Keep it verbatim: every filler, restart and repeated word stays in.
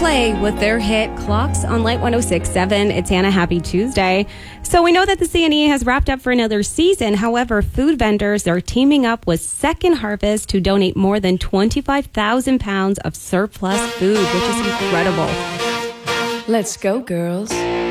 Coldplay with their hit Clocks on Light one oh six point seven. It's Anna. Happy Tuesday. So we know that the C N E has wrapped up for another season. However, food vendors are teaming up with Second Harvest to donate more than twenty-five thousand pounds of surplus food, which is incredible. Let's go, girls.